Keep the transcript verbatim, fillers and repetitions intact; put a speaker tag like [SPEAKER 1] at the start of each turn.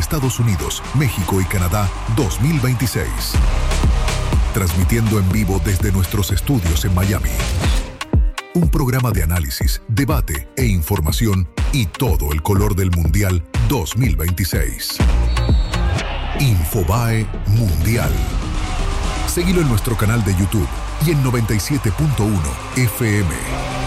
[SPEAKER 1] Estados Unidos, México y Canadá dos mil veintiséis. Transmitiendo en vivo desde nuestros estudios en Miami. Un programa de análisis, debate e información y todo el color del Mundial dos mil veintiséis. Infobae Mundial. Seguilo en nuestro canal de YouTube y en noventa y siete punto uno F M.